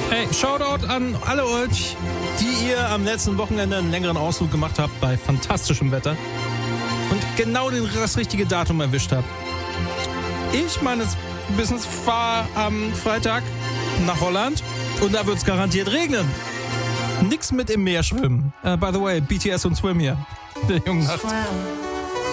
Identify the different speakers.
Speaker 1: Hey, Shoutout an alle euch, die ihr am letzten Wochenende einen längeren Ausflug gemacht habt bei fantastischem Wetter und genau das richtige Datum erwischt habt. Ich meines Wissens fahre am Freitag nach Holland und da wird es garantiert regnen. Nix mit im Meer schwimmen. By the way, BTS und Swim hier. Der Jungen Nacht.